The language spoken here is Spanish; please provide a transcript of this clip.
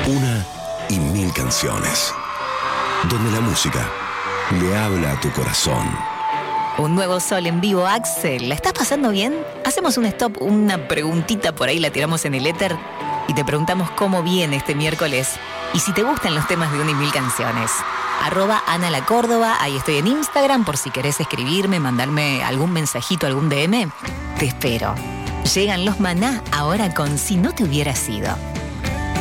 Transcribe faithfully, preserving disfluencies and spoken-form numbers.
Una y mil canciones. Donde la música le habla a tu corazón. Un nuevo Sol en vivo, Axel. ¿La estás pasando bien? Hacemos un stop, una preguntita por ahí, la tiramos en el éter y te preguntamos cómo viene este miércoles y si te gustan los temas de una y mil canciones. Arroba Ana La Córdoba, ahí estoy en Instagram por si querés escribirme, mandarme algún mensajito, algún D M. Te espero. Llegan los Maná ahora con Si no te hubiera sido.